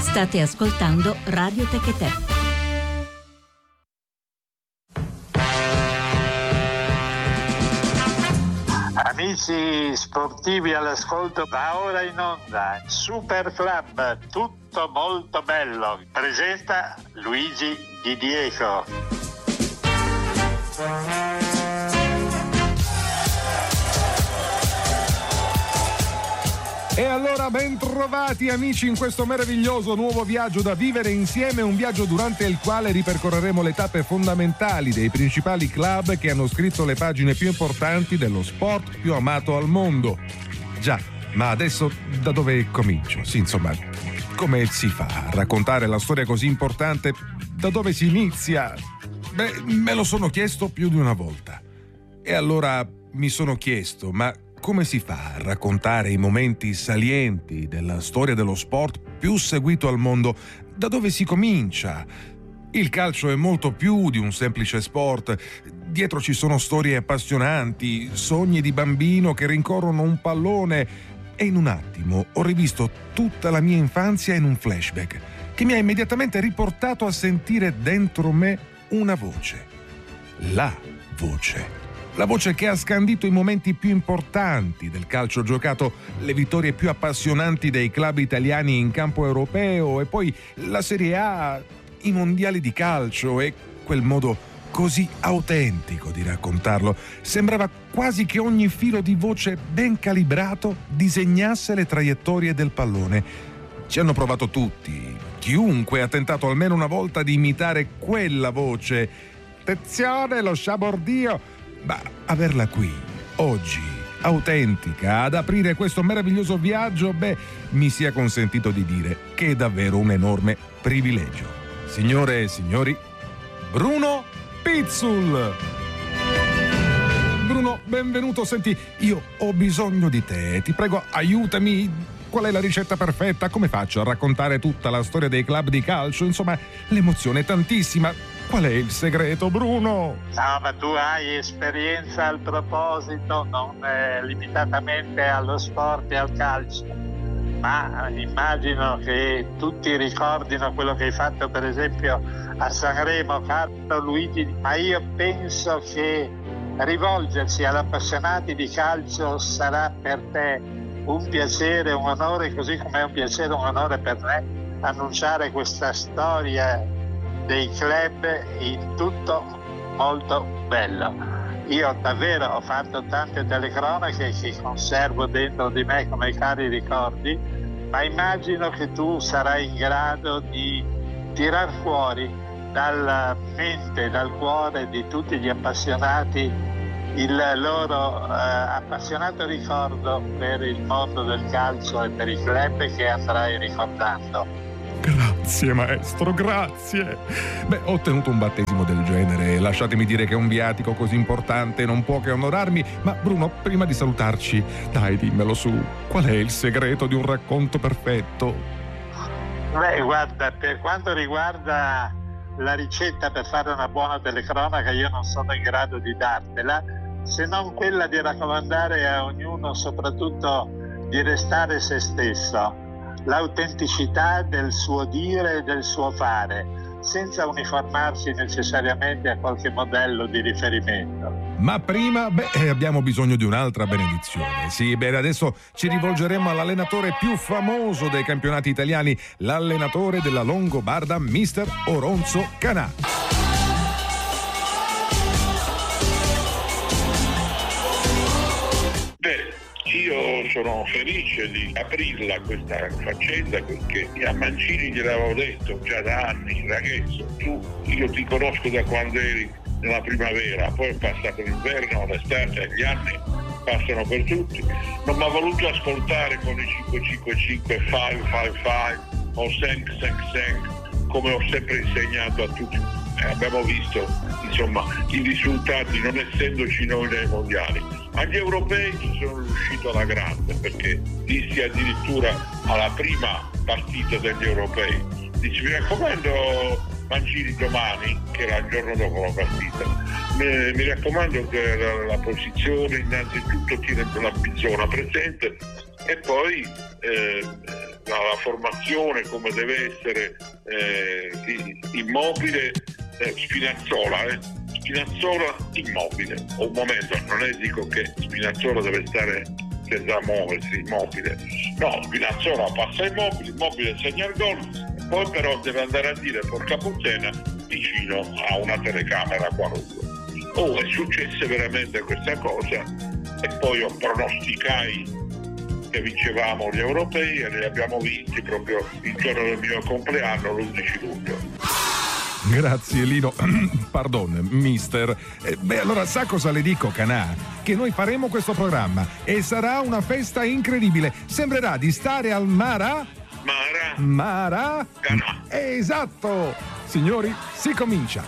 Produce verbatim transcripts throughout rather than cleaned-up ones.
State ascoltando Radio Techetè. Amici sportivi all'ascolto, va ora in onda Super Club, tutto molto bello. Presenta Luigi Di Diego. E allora ben trovati amici in questo meraviglioso nuovo viaggio da vivere insieme, un viaggio durante il quale ripercorreremo le tappe fondamentali dei principali club che hanno scritto le pagine più importanti dello sport più amato al mondo. Già, ma adesso da dove comincio? Sì, insomma, come si fa a raccontare la storia così importante? Da dove si inizia? Beh, me lo sono chiesto più di una volta. E allora mi sono chiesto, ma come si fa a raccontare i momenti salienti della storia dello sport più seguito al mondo? Da dove si comincia? Il calcio è molto più di un semplice sport. Dietro ci sono storie appassionanti, sogni di bambino che rincorrono un pallone. E in un attimo ho rivisto tutta la mia infanzia in un flashback che mi ha immediatamente riportato a sentire dentro me una voce. La voce. La voce che ha scandito i momenti più importanti del calcio giocato, le vittorie più appassionanti dei club italiani in campo europeo e poi la Serie A, i mondiali di calcio e quel modo così autentico di raccontarlo. Sembrava quasi che ogni filo di voce ben calibrato disegnasse le traiettorie del pallone. Ci hanno provato tutti. Chiunque ha tentato almeno una volta di imitare quella voce. Attenzione, lo sciabordio! Ma averla qui, oggi, autentica, ad aprire questo meraviglioso viaggio, beh, mi sia consentito di dire che è davvero un enorme privilegio. Signore e signori, Bruno Pizzul! Bruno, benvenuto. Senti, io ho bisogno di te, ti prego, aiutami. Qual è la ricetta perfetta? Come faccio a raccontare tutta la storia dei club di calcio? Insomma, l'emozione è tantissima. Qual è il segreto, Bruno? No, ma tu hai esperienza al proposito, non eh, limitatamente allo sport e al calcio, ma immagino che tutti ricordino quello che hai fatto per esempio a Sanremo, caro Luigi, ma io penso che rivolgersi agli appassionati di calcio sarà per te un piacere, un onore, così come è un piacere, un onore per me annunciare questa storia dei club in tutto molto bello. Io davvero ho fatto tante telecronache che conservo dentro di me come cari ricordi, ma immagino che tu sarai in grado di tirar fuori dalla mente, dal cuore di tutti gli appassionati il loro eh, appassionato ricordo per il mondo del calcio e per i club che andrai ricordando. Grazie maestro, grazie. Beh, ho ottenuto un battesimo del genere. Lasciatemi dire che un viatico così importante non può che onorarmi. Ma Bruno, prima di salutarci, dai, dimmelo su. Qual è il segreto di un racconto perfetto? Beh, guarda, per quanto riguarda la ricetta per fare una buona telecronaca, io non sono in grado di dartela, se non quella di raccomandare a ognuno soprattutto di restare se stesso, l'autenticità del suo dire e del suo fare, senza uniformarsi necessariamente a qualche modello di riferimento. Ma prima, beh, abbiamo bisogno di un'altra benedizione. Sì, bene, adesso ci rivolgeremo all'allenatore più famoso dei campionati italiani, l'allenatore della Longobarda, mister Oronzo Canà. Io sono felice di aprirla questa faccenda perché a Mancini gliel'avevo detto già da anni, ragazzo, tu, io ti conosco da quando eri nella primavera, poi è passato l'inverno, l'estate, gli anni passano per tutti, non mi ha voluto ascoltare con i cinque cinque cinque, cinque cinque cinque o cinque cinque cinque come ho sempre insegnato a tutti. Eh, abbiamo visto insomma i risultati non essendoci noi nei mondiali. Agli europei ci sono riuscito alla grande perché dissi addirittura alla prima partita degli europei, dici mi raccomando Mancini domani, che era il giorno dopo la partita, mi, mi raccomando che la, la posizione innanzitutto tiene la zona presente e poi eh, la, la formazione, come deve essere eh, Immobile, eh, Spinazzola, eh. Spinazzola, Immobile. Un momento, non è dico che Spinazzola deve stare senza muoversi, Immobile. No, Spinazzola passa Immobile, Immobile segna il gol, poi però deve andare a dire porca puttana vicino a una telecamera qualunque. Oh, è successa veramente questa cosa e poi io pronosticai che vincevamo gli europei e li abbiamo vinti proprio il giorno del mio compleanno, l'undici luglio. Grazie Lino, pardon, mister. Eh, beh, allora sa cosa le dico, Canà? Che noi faremo questo programma e sarà una festa incredibile. Sembrerà di stare al Mara... Mara... Mara... Canà. Esatto! Signori, si comincia.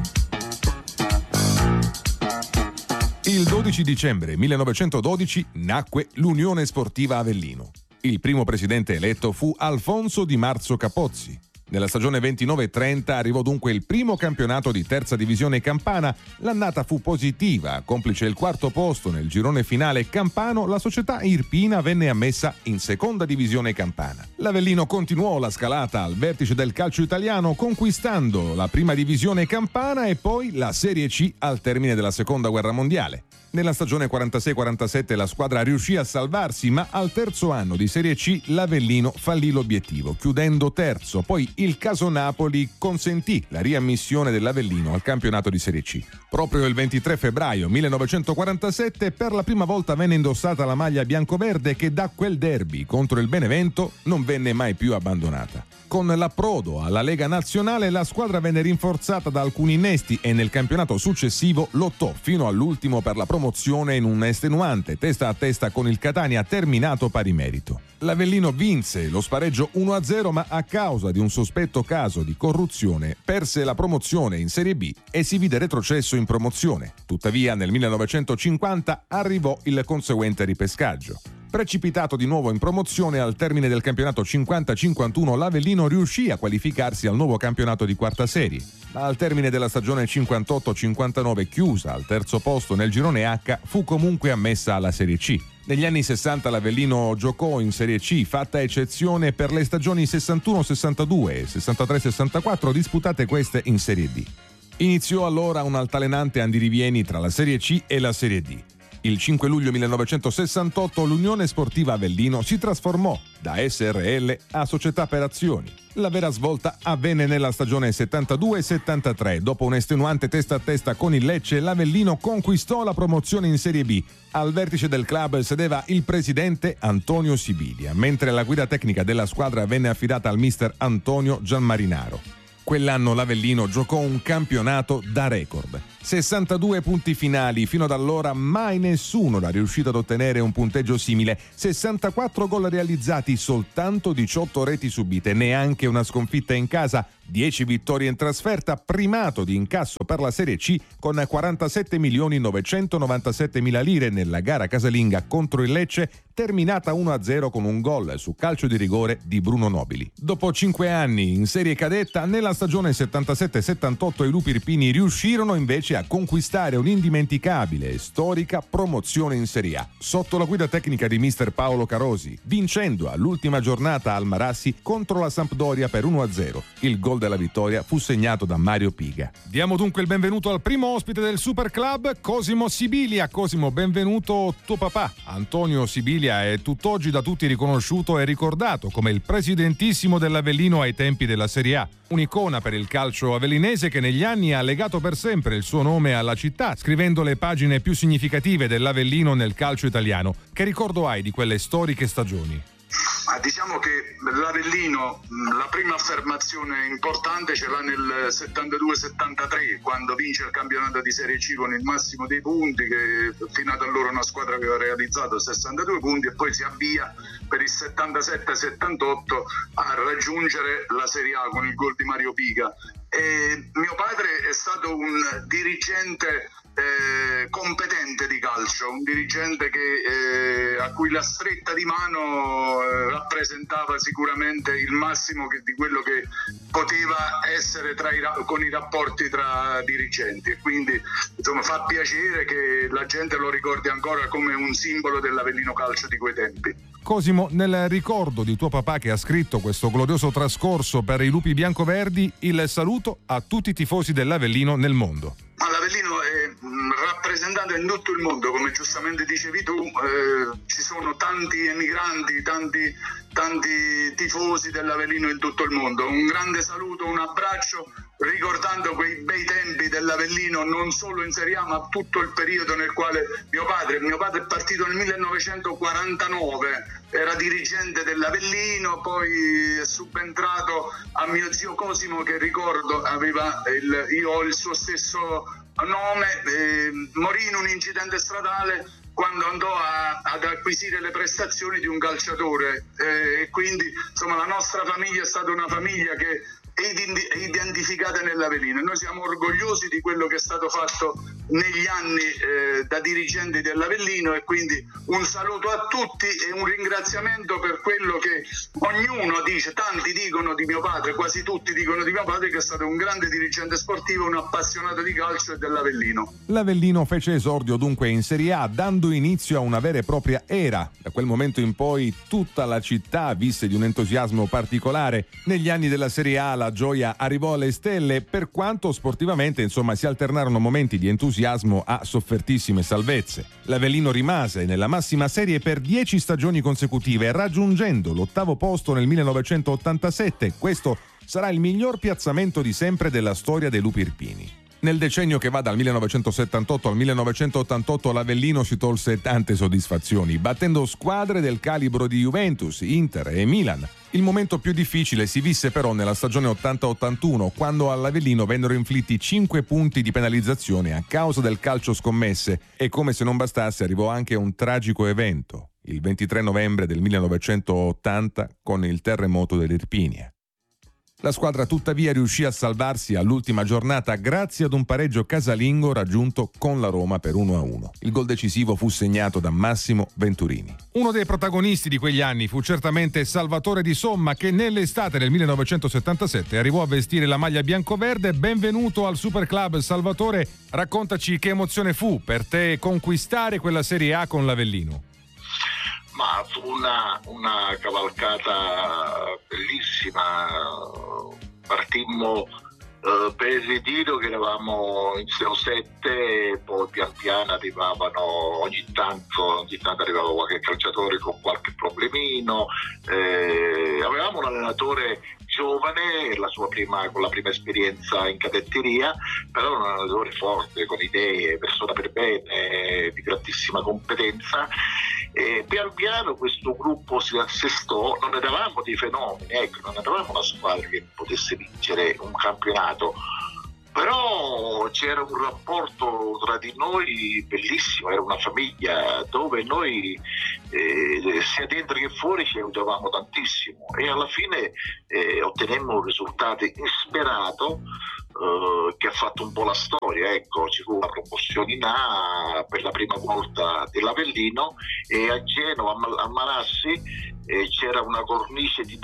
Il dodici dicembre millenovecentododici nacque l'Unione Sportiva Avellino. Il primo presidente eletto fu Alfonso Di Marzo Capozzi. Nella stagione ventinove trenta arrivò dunque il primo campionato di terza divisione campana. L'annata fu positiva, complice il quarto posto nel girone finale campano, la società irpina venne ammessa in seconda divisione campana. L'Avellino continuò la scalata al vertice del calcio italiano, conquistando la prima divisione campana e poi la Serie C al termine della seconda guerra mondiale. Nella stagione quarantasei quarantasette la squadra riuscì a salvarsi, ma al terzo anno di Serie C l'Avellino fallì l'obiettivo, chiudendo terzo. Poi il caso Napoli consentì la riammissione dell'Avellino al campionato di Serie C. Proprio il ventitré febbraio millenovecentoquarantasette per la prima volta venne indossata la maglia biancoverde che da quel derby contro il Benevento non venne mai più abbandonata. Con l'approdo alla Lega Nazionale la squadra venne rinforzata da alcuni innesti e nel campionato successivo lottò fino all'ultimo per la promozione in un estenuante testa a testa con il Catania terminato pari merito. L'Avellino vinse lo spareggio uno a zero, ma a causa di un sospetto caso di corruzione perse la promozione in Serie B e si vide retrocesso in promozione. Tuttavia nel millenovecentocinquanta arrivò il conseguente ripescaggio. Precipitato di nuovo in promozione, al termine del campionato cinquanta cinquantuno l'Avellino riuscì a qualificarsi al nuovo campionato di quarta serie, ma al termine della stagione cinquantotto cinquantanove, chiusa al terzo posto nel girone H, fu comunque ammessa alla Serie C. Negli anni sessanta l'Avellino giocò in Serie C, fatta eccezione per le stagioni sessantuno sessantadue e sessantatré sessantaquattro, disputate queste in Serie D. Iniziò allora un altalenante andirivieni tra la Serie C e la Serie D. Il cinque luglio millenovecentosessantotto l'Unione Sportiva Avellino si trasformò da S R L a società per azioni. La vera svolta avvenne nella stagione settantadue settantatré. Dopo un estenuante testa a testa con il Lecce, l'Avellino conquistò la promozione in Serie B. Al vertice del club sedeva il presidente Antonio Sibilia, mentre la guida tecnica della squadra venne affidata al mister Antonio Gianmarinaro. Quell'anno l'Avellino giocò un campionato da record. sessantadue punti finali, fino ad allora mai nessuno era riuscito ad ottenere un punteggio simile. sessantaquattro gol realizzati, soltanto diciotto reti subite, neanche una sconfitta in casa, dieci vittorie in trasferta, primato di incasso per la Serie C con quarantasette milioni novecentonovantasette mila lire nella gara casalinga contro il Lecce, terminata uno a zero con un gol su calcio di rigore di Bruno Nobili. Dopo cinque anni in Serie Cadetta, nella stagione settantasette settantotto i Lupi Irpini riuscirono invece a conquistare un'indimenticabile e storica promozione in Serie A, sotto la guida tecnica di mister Paolo Carosi, vincendo all'ultima giornata al Marassi contro la Sampdoria per uno a zero. Il gol della vittoria fu segnato da Mario Piga. Diamo dunque il benvenuto al primo ospite del Super Club, Cosimo Sibilia. Cosimo, benvenuto tuo papà. Antonio Sibilia è tutt'oggi da tutti riconosciuto e ricordato come il presidentissimo dell'Avellino ai tempi della Serie A. Un'icona per il calcio avellinese che negli anni ha legato per sempre il suo nome alla città, scrivendo le pagine più significative dell'Avellino nel calcio italiano. Che ricordo hai di quelle storiche stagioni? Ma diciamo che l'Avellino la prima affermazione importante ce l'ha nel settantadue settantatré, quando vince il campionato di Serie C con il massimo dei punti, che fino ad allora una squadra aveva realizzato sessantadue punti, e poi si avvia per il settantasette settantotto a raggiungere la Serie A con il gol di Mario Piga. E mio padre è stato un dirigente Eh, competente di calcio, un dirigente che, eh, a cui la stretta di mano eh, rappresentava sicuramente il massimo che, di quello che poteva essere tra i, con i rapporti tra dirigenti, e quindi insomma fa piacere che la gente lo ricordi ancora come un simbolo dell'Avellino calcio di quei tempi. Cosimo, nel ricordo di tuo papà che ha scritto questo glorioso trascorso per i lupi biancoverdi, il saluto a tutti i tifosi dell'Avellino nel mondo. Ma l'Avellino è mh, rappresentato in tutto il mondo, come giustamente dicevi tu, eh, ci sono tanti emigranti, tanti, tanti tifosi dell'Avellino in tutto il mondo. Un grande saluto, un abbraccio, ricordando quei bei tempi dell'Avellino, non solo in Serie A, ma tutto il periodo nel quale mio padre, mio padre è partito nel millenovecentoquarantanove, era dirigente dell'Avellino, poi è subentrato a mio zio Cosimo, che ricordo aveva il, io ho il suo stesso nome, eh, morì in un incidente stradale quando andò a, ad acquisire le prestazioni di un calciatore, e eh, quindi insomma la nostra famiglia è stata una famiglia che è identificata nell'Avellino. Noi siamo orgogliosi di quello che è stato fatto negli anni eh, da dirigenti dell'Avellino, e quindi un saluto a tutti e un ringraziamento per quello che ognuno dice, tanti dicono di mio padre, quasi tutti dicono di mio padre, che è stato un grande dirigente sportivo, un appassionato di calcio e dell'Avellino. L'Avellino fece esordio dunque in Serie A, dando inizio a una vera e propria era. Da quel momento in poi tutta la città visse di un entusiasmo particolare. Negli anni della Serie A la gioia arrivò alle stelle, per quanto sportivamente insomma si alternarono momenti di entusiasmo a soffertissime salvezze. L'Avellino rimase nella massima serie per dieci stagioni consecutive, raggiungendo l'ottavo posto nel millenovecentottantasette. Questo sarà il miglior piazzamento di sempre della storia dei lupi irpini. Nel decennio che va dal millenovecentosettantotto al millenovecentottantotto l'Avellino si tolse tante soddisfazioni, battendo squadre del calibro di Juventus, Inter e Milan. Il momento più difficile si visse però nella stagione ottanta ottantuno, quando all'Avellino vennero inflitti cinque punti di penalizzazione a causa del calcio scommesse, e come se non bastasse arrivò anche un tragico evento, il ventitré novembre del millenovecentottanta, con il terremoto dell'Irpinia. La squadra tuttavia riuscì a salvarsi all'ultima giornata grazie ad un pareggio casalingo raggiunto con la Roma per uno a uno. Il gol decisivo fu segnato da Massimo Venturini. Uno dei protagonisti di quegli anni fu certamente Salvatore Di Somma, che nell'estate del millenovecentosettantasette arrivò a vestire la maglia biancoverde. Benvenuto al Super Club, Salvatore. Raccontaci che emozione fu per te conquistare quella Serie A con l'Avellino. Ma fu una, una cavalcata bellissima. Partimmo eh, per il ritiro che eravamo in sei o sette, e poi pian piano arrivavano ogni tanto, ogni tanto arrivava qualche calciatore con qualche problemino. Eh, avevamo un allenatore giovane, la sua prima, con la prima esperienza in cadetteria, però un allenatore forte, con idee, persona per bene, di grandissima competenza. E pian piano questo gruppo si assestò. Non eravamo dei fenomeni, ecco, non eravamo una squadra che potesse vincere un campionato, però c'era un rapporto tra di noi bellissimo, era una famiglia dove noi eh, sia dentro che fuori ci aiutavamo tantissimo, e alla fine eh, ottenemmo un risultato insperato eh, che ha fatto un po' la storia. Ecco, ci fu la promozione in A per la prima volta dell'Avellino, e a Genova, a Marassi, eh, c'era una cornice di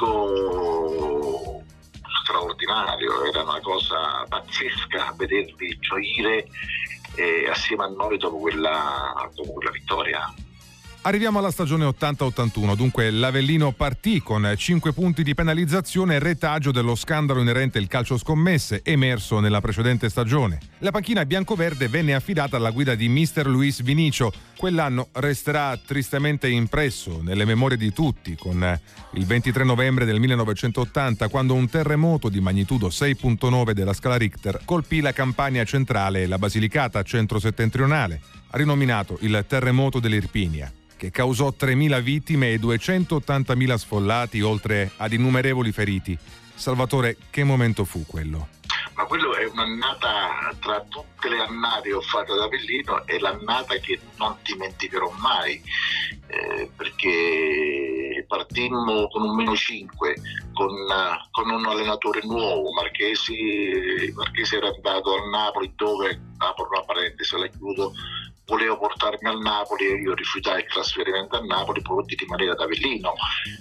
pubblico straordinario, era una cosa pazzesca vederli gioire eh, assieme a noi dopo quella, dopo quella vittoria. Arriviamo alla stagione ottanta ottantuno, dunque l'Avellino partì con cinque punti di penalizzazione, retaggio dello scandalo inerente al calcio scommesse emerso nella precedente stagione. La panchina biancoverde venne affidata alla guida di mister Luis Vinicio. Quell'anno resterà tristemente impresso nelle memorie di tutti, con il ventitré novembre del millenovecentottanta, quando un terremoto di magnitudo sei virgola nove della scala Richter colpì la Campania centrale e la Basilicata centro-settentrionale, rinominato il terremoto dell'Irpinia, che causò tremila vittime e duecentottantamila sfollati, oltre ad innumerevoli feriti. Salvatore, che momento fu quello? Ma quello è un'annata, tra tutte le annate che ho fatto ad Avellino, è l'annata che non dimenticherò mai, eh, perché partimmo con un meno cinque, con, con un allenatore nuovo. Marchesi, Marchesi era andato al Napoli, dove, apro una parentesi, la chiudo, volevo portarmi al Napoli e io rifiutai il trasferimento a Napoli pur di rimanere ad Avellino.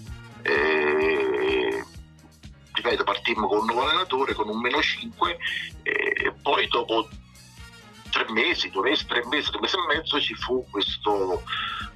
E, ripeto, partimmo con un nuovo allenatore, con un meno cinque, e poi dopo tre mesi, due mesi, tre mesi, tre mesi e mezzo ci fu questo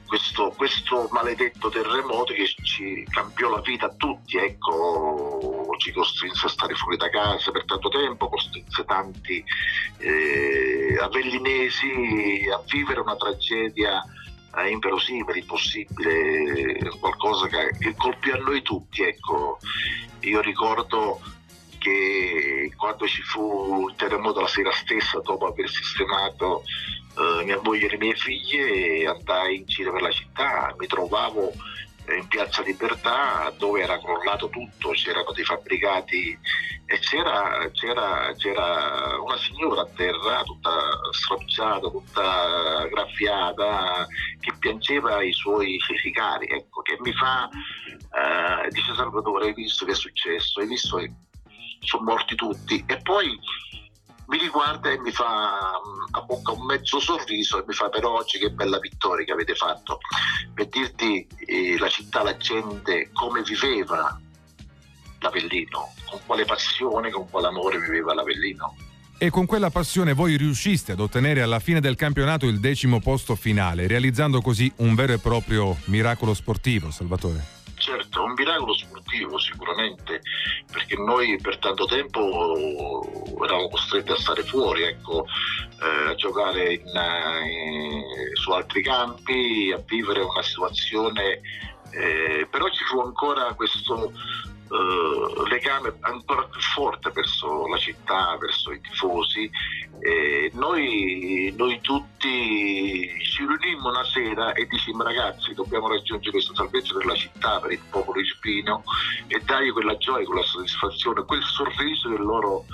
questo, questo maledetto terremoto che ci cambiò la vita a tutti, ecco, ci costrinse a stare fuori da casa per tanto tempo, costrinse tanti eh, avellinesi a vivere una tragedia eh, inverosimile, impossibile, qualcosa che, che colpì a noi tutti, ecco. Io ricordo che quando ci fu il terremoto la sera stessa, dopo aver sistemato uh, mia moglie e le mie figlie, andai in giro per la città, mi trovavo in Piazza Libertà dove era crollato tutto, c'erano dei fabbricati e c'era, c'era, c'era una signora a terra tutta stracciata, tutta graffiata, che piangeva i suoi cari, ecco, che mi fa uh, dice: Salvatore, hai visto che è successo? Hai visto che sono morti tutti? E poi mi riguarda e mi fa a bocca un mezzo sorriso e mi fa: però oggi che bella vittoria che avete fatto, per dirti eh, la città, la gente come viveva l'Avellino, con quale passione, con quale amore viveva l'Avellino. E con quella passione voi riusciste ad ottenere alla fine del campionato il decimo posto finale, realizzando così un vero e proprio miracolo sportivo, Salvatore. Certo, un miracolo sportivo sicuramente, perché noi per tanto tempo eravamo costretti a stare fuori, ecco, eh, a giocare in, in, su altri campi, a vivere una situazione, eh, però ci fu ancora questo eh, legame ancora più forte verso la città, verso i tifosi. Eh, noi, noi tutti ci riunimmo una sera e dicimmo: ragazzi, dobbiamo raggiungere questa salvezza per la città, per il popolo irpino, e dargli quella gioia, quella soddisfazione, quel sorriso che loro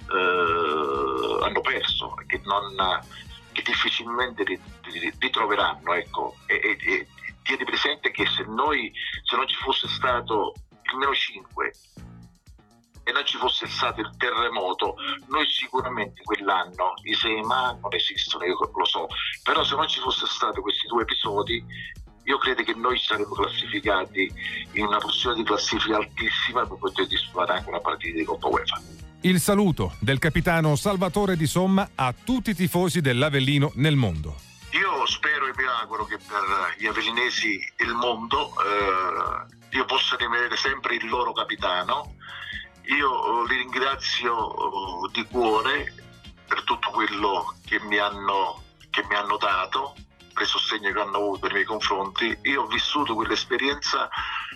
eh, hanno perso, che, non, che difficilmente ritroveranno, ecco. E, e, e tieni presente che se noi se non ci fosse stato il meno cinque e non ci fosse stato il terremoto, noi sicuramente quell'anno i Sema non esistono, io lo so, però se non ci fosse stato questi due episodi, io credo che noi saremmo classificati in una posizione di classifica altissima per poter disputare anche una partita di Coppa UEFA. Il saluto del capitano Salvatore Di Somma a tutti i tifosi dell'Avellino nel mondo. Io spero e mi auguro che per gli avellinesi del mondo eh, io possa rimanere sempre il loro capitano. Io li ringrazio di cuore per tutto quello che mi hanno, che mi hanno dato, per il sostegno che hanno avuto nei miei confronti. Io ho vissuto quell'esperienza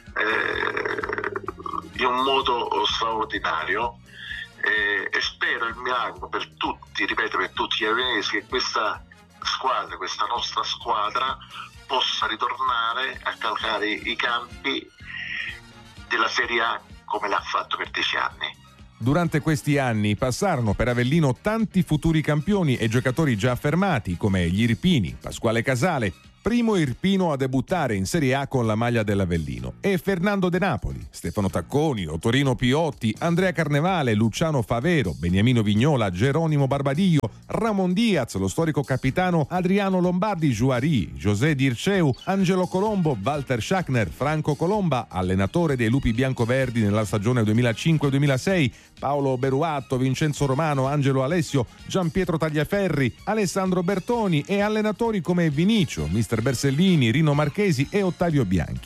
eh, in un modo straordinario eh, e spero e mi auguro per tutti, ripeto, per tutti gli avellinesi, che questa squadra, questa nostra squadra possa ritornare a calcare i campi della Serie A come l'ha fatto per dieci anni. Durante questi anni passarono per Avellino tanti futuri campioni e giocatori già affermati come gli irpini, Pasquale Casale, primo irpino a debuttare in Serie A con la maglia dell'Avellino, e Fernando De Napoli, Stefano Tacconi, Ottorino Piotti, Andrea Carnevale, Luciano Favero, Beniamino Vignola, Geronimo Barbadillo, Ramon Diaz, lo storico capitano Adriano Lombardi Juari, José Dirceu, Angelo Colombo, Walter Schachner, Franco Colomba, allenatore dei Lupi Biancoverdi nella stagione duemilacinque duemilasei, Paolo Beruatto, Vincenzo Romano, Angelo Alessio, Gianpietro Tagliaferri, Alessandro Bertoni, e allenatori come Vinicio, mister Bersellini, Rino Marchesi e Ottavio Bianchi.